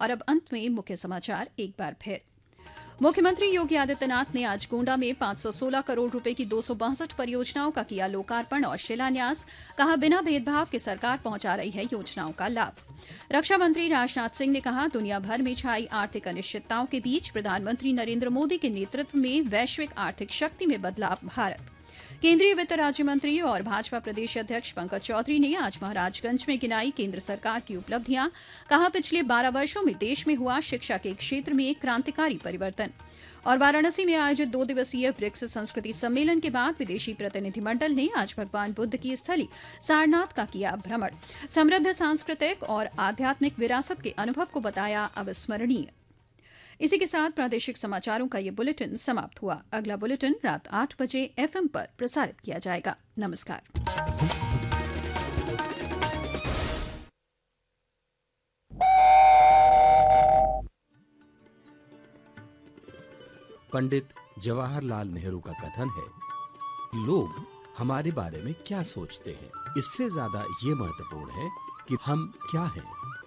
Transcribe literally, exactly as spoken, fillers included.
और अब अंत में मुख्य समाचार एक बार फिर। मुख्यमंत्री योगी आदित्यनाथ ने आज गोंडा में पांच सौ सोलह करोड़ रुपए की दो सौ बासठ परियोजनाओं का किया लोकार्पण और शिलान्यास। कहा, बिना भेदभाव के सरकार पहुंचा रही है योजनाओं का लाभ। रक्षा मंत्री राजनाथ सिंह ने कहा, दुनिया भर में छाई आर्थिक अनिश्चितताओं के बीच प्रधानमंत्री नरेंद्र मोदी के नेतृत्व में वैश्विक आर्थिक शक्ति में बदला भारत। केंद्रीय वित्त राज्य मंत्री और भाजपा प्रदेश अध्यक्ष पंकज चौधरी ने आज महाराजगंज में गिनाई केंद्र सरकार की उपलब्धियां। कहा, पिछले बारह वर्षों में देश में हुआ शिक्षा के क्षेत्र में क्रांतिकारी परिवर्तन। और वाराणसी में आयोजित दो दिवसीय ब्रिक्स संस्कृति सम्मेलन के बाद विदेशी प्रतिनिधिमंडल ने आज भगवान बुद्ध की स्थली सारनाथ का किया भ्रमण। समृद्ध सांस्कृतिक और आध्यात्मिक विरासत के अनुभव को बताया अविस्मरणीय। इसी के साथ प्रादेशिक समाचारों का ये बुलेटिन समाप्त हुआ। अगला बुलेटिन रात आठ बजे एफएम पर प्रसारित किया जाएगा। नमस्कार। पंडित जवाहरलाल नेहरू का कथन है, लोग हमारे बारे में क्या सोचते हैं, इससे ज्यादा ये महत्वपूर्ण है कि हम क्या हैं।